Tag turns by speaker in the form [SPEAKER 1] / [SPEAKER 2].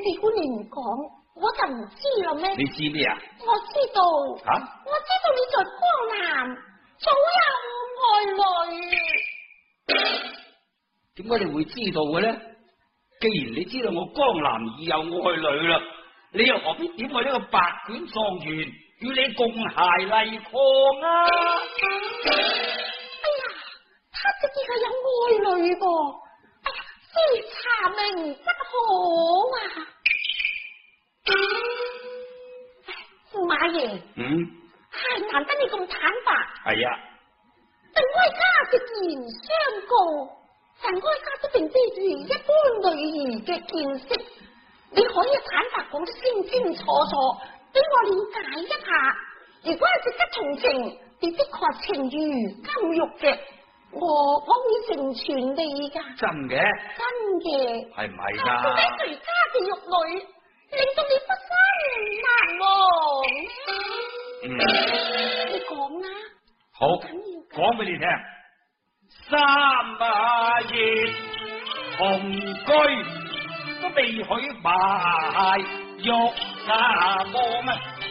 [SPEAKER 1] 你估你唔講，我就唔知啦咩？
[SPEAKER 2] 你知咩啊？
[SPEAKER 1] 我知道。我知道你在江南早有愛侶。
[SPEAKER 2] 點解你會知道嘅咧？既然你知道我江南已有愛侶啦，你又何必點我呢個白卷狀元與你共偕麗礦啊？
[SPEAKER 1] 哎呀，他的確有愛侶噃，哎呀，非查明不可啊！駙馬爺，太難得你咁坦白。
[SPEAKER 2] 係啊，
[SPEAKER 1] 但哀家直言相告，但哀家都並非如一般女兒嘅見識，你可以坦白講得清清楚楚，俾我了解一下。如果係值得同情，你的確情如金玉嘅，我會成全你噶。
[SPEAKER 2] 真嘅？
[SPEAKER 1] 真嘅。
[SPEAKER 2] 係唔係噶？
[SPEAKER 1] 到底誰家嘅玉女令到你不生難忘？你講啊。
[SPEAKER 2] 好，講俾你聽。3夜同居都未許埋，玉牙望